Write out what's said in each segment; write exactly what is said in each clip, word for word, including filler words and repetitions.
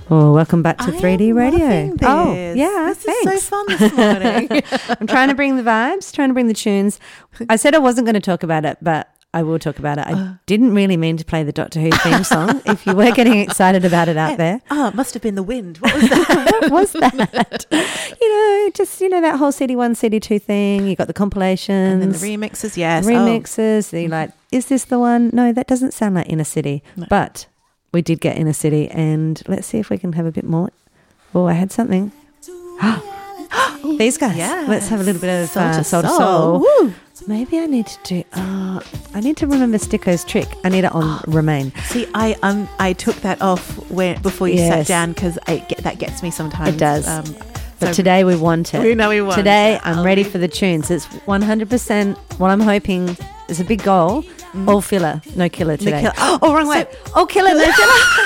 Oh, welcome back to three D Radio. Oh, yeah, this thanks. is so fun this morning. I'm trying to bring the vibes, trying to bring the tunes. I said I wasn't going to talk about it, but I will talk about it. I uh, didn't really mean to play the Doctor Who theme song. If you were getting excited about it out there. Oh, it must have been the wind. What was that? What was that? You know, just, you know, that whole C D one, C D two thing. You got the compilations. And then the remixes, yes. Remixes. Oh. You're like, is this the one? No, that doesn't sound like Inner City. No. But we did get Inner City, and let's see if we can have a bit more. Oh, I had something. These guys. Yes. Let's have a little bit of Soul uh, to Soul to Soul. Soul. Woo. Maybe I need to do. Uh, I need to remember Sticko's trick. I need it on Remain. See, I um I took that off when before you Yes. sat down because get, that gets me sometimes. It does. Um, But so today we want it. We know we want Today it. I'm I'll ready be- for the tunes. It's one hundred percent what I'm hoping is a big goal. Mm. All filler, no killer the today. kill- oh, wrong way. All killer, no killer.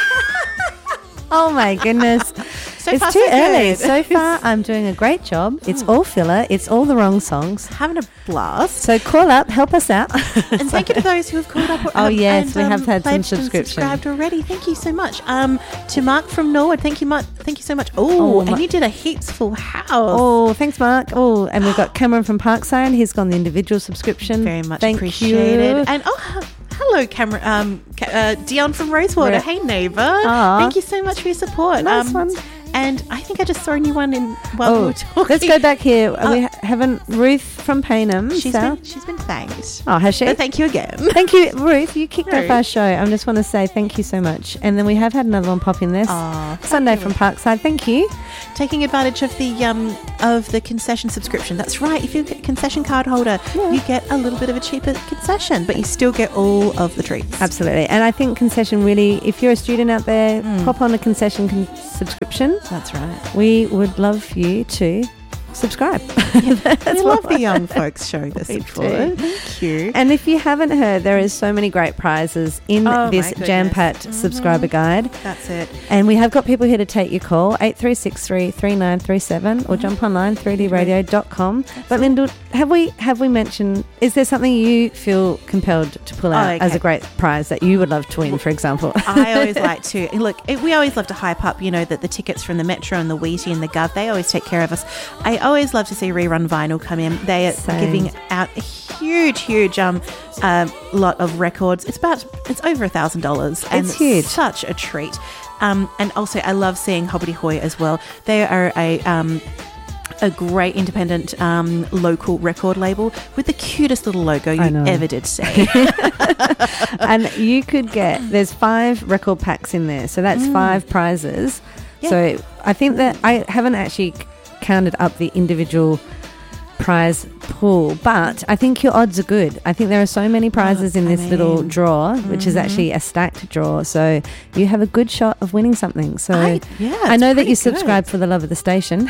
Oh my goodness. So it's far, too so early. good. So far, I'm doing a great job. It's all filler. It's all the wrong songs. Having a blast. So call up, help us out. And thank you to those who have called up. Oh, um, yes, and, we um, have had some pledged and subscription. subscribed already. Thank you so much. Um, to Mark from Norwood, thank you, Mark. Thank you so much. Oh, Oh, and Ma- you did a heaps full house. Oh, thanks, Mark. Oh, and we've got Cameron from Parkside. He's gone the individual subscription. Very much Thank appreciated. you. And oh, h- hello, Cameron. Um, Ca- uh, Dion from Rosewater. Right. Hey, neighbour. Aw. Thank you so much for your support. Nice um, one. And I think I just saw a new one in while we Oh, were talking. let's go back here. Oh. We ha- haven't Ruth from Paynham. She's so- been she's been thanked. Oh, has she? So thank you again. Thank you, Ruth. You kicked off Ruth. our show. I just want to say thank you so much. And then we have had another one pop in this. Aw, Sunday from Parkside. Thank you. Taking advantage of the um of the concession subscription. That's right. If you're a concession card holder, Yeah. you get a little bit of a cheaper concession, but you still get all of the treats. Absolutely. And I think concession really, if you're a student out there, Mm. pop on a concession con- subscription. That's right. We would love you to subscribe. That's we what love the young folks showing this We support. do. Thank you. And if you haven't heard, there is so many great prizes in Oh, my this goodness. jam-packed Mhm. subscriber guide. That's it. And we have got people here to take your call, eight three six three, three nine three seven, or jump online, three d radio dot com. But Lyndall, have we have we mentioned, is there something you feel compelled to pull out Oh, okay. as a great prize that you would love to win, for example? I always like to look. it- We always love to hype up, you know, that the tickets from the Metro and the Wheatie and the Gov. They always take care of us. I always love to see Rerun Vinyl come in. They are Same. giving out a huge, huge um, um lot of records. It's about it's over a thousand dollars, and It's huge. Such a treat. Um, and also, I love seeing Hobbity Hoy as well. They are a um. a great independent um, local record label with the cutest little logo I you know. ever did see. And you could get, there's five record packs in there, so that's five prizes. Yeah. So I think that I haven't actually c- counted up the individual prize pool, but I think your odds are good. I think there are so many prizes in I this little mean, draw, which is mhm. actually a stacked draw, so you have a good shot of winning something. So I- yeah, I it's know that pretty you good. subscribe for the love of the station,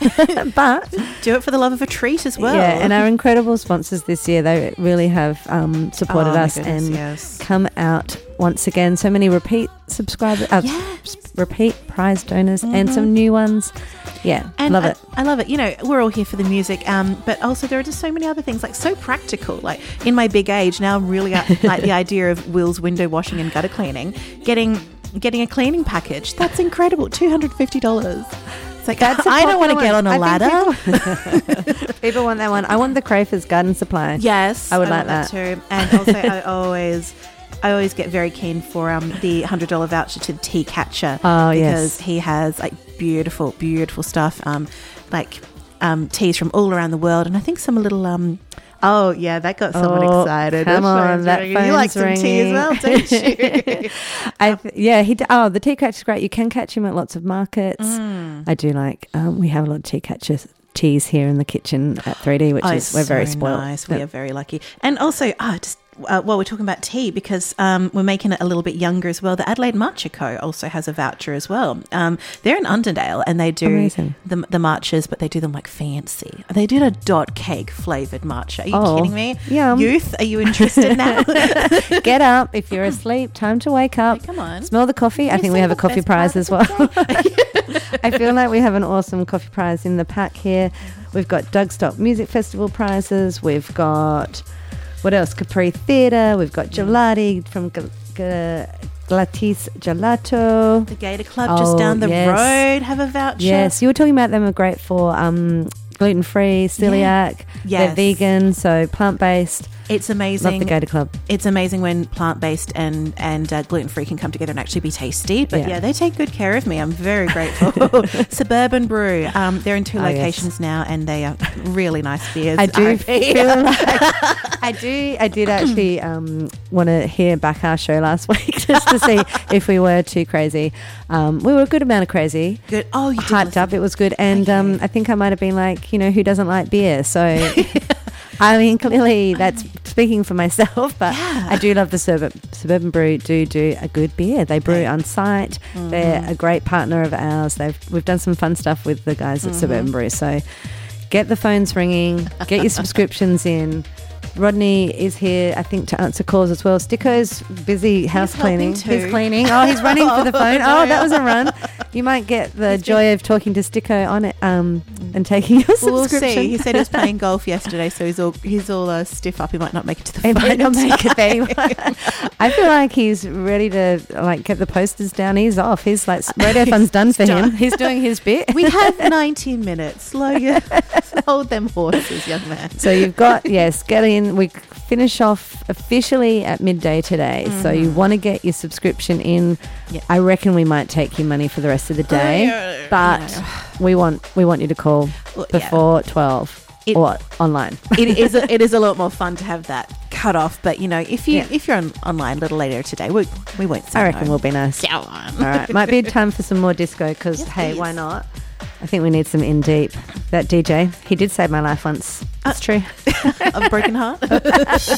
but Do it for the love of a treat as well. yeah, and our incredible sponsors this year, they really have um, supported Oh my us goodness, and yes. come out once again. So many repeat subscribers, uh, Yes. s- repeat prize donors, and Mhm. some new ones. Yeah, And love I, it. I love it. You know, we're all here for the music, um, but also there are just so many other things, like so practical. Like in my big age now, I'm really at, like the idea of Will's window washing and gutter cleaning, getting getting a cleaning package. That's incredible. Two hundred fifty dollars. It's like That's a I don't want to popular get on a one. I ladder. think People, people want that one. I want the Crayford's Garden Supply. Yes, I would want like too. And also, I always, I always get very keen for um the hundred dollar voucher to Tea Catcher. Oh, yes. because he has like beautiful, beautiful stuff. Um, like um teas from all around the world, and I think some little um. Oh yeah, that got someone Oh, excited. come The on, phone's that ringing. You like some phone's tea as well, ringing. don't you? I th- yeah, he. D- oh, the tea catcher's great. You can catch him at lots of markets. Mm. I do like. Um, we have a lot of tea catchers teas here in the kitchen at three D, which Oh, is we're very so spoiled. Nice. We Yep. are very lucky. And also, ah, just uh, while we're talking about tea, because um, we're making it a little bit younger as well. The Adelaide Matcha Co. also has a voucher as well. Um, they're in Underdale, and they do Amazing. the the matchas, but they do them like fancy. They did a dot cake flavored matcha. Are you Oh, kidding me? yum. Youth, are you interested now? Get up if you're asleep. Time to wake up. Come on. Smell the coffee. I You think we see have a the coffee best part prize of as the well. I feel like we have an awesome coffee prize in the pack here. We've got Dougstock Music Festival prizes. We've got, what else? Capri Theatre. We've got gelati from G- G- Glatis Gelato. The Gator Club Oh, just down the yes. road have a voucher. Yes, you were talking about them are great for um, gluten-free, celiac. Yes. They're vegan, so plant-based. It's Love amazing. the Gator Club. It's amazing when plant-based and, and uh, gluten-free can come together and actually be tasty. But yeah. Yeah. they take good care of me. I'm very grateful. Suburban Brew. Um, they're in two Oh, yes. locations now, and they are really nice beers. I do R I P. feel like I do. I did actually um, want to hear back our show last week just to see if we were too crazy. Um, we were a good amount of crazy. Good. Oh, you did Hyped listen. up. It was good, and Okay. um, I think I might have been like, you know, who doesn't like beer? So. I mean, clearly that's speaking for myself, but Yeah. I do love the Suburban, Suburban Brew. Do do a good beer. They brew They- on site. Mm. They're a great partner of ours. They've we've done some fun stuff with the guys at Mm-hmm. Suburban Brew. So get the phones ringing. Get your subscriptions in. Rodney is here, I think, to answer calls as well. Sticko's busy house helping cleaning. too. He's cleaning. Oh, he's running for the phone. no. Oh, that was a run. You might get the joy of talking to Sticko on it um, and taking your Well, we'll subscription. see. He said he was playing golf yesterday, so he's all he's all uh, stiff up. He might not make it to the He phone. might not make it there. I feel like he's ready to like get the posters down. He's off. He's like radio fun's done for done. him. He's doing his bit. We have ninety minutes. Slow your hold them horses, young man. So you've got yes, get in. We finish off officially at midday today. So you want to get your subscription in. Yeah. I reckon we might take your money for the rest of the day, yeah. but we want we want you to call Well, yeah. before twelve It- or online. it is a, it is a lot more fun to have that cut off. But you know, if you Yeah. if you're on, online a little later today, we we won't say I reckon no. we'll be nice. Go on. All right, might be time for some more disco because Yes, hey, please. why not? I think we need some in deep. That D J, he did save my life once. That's true. A broken heart.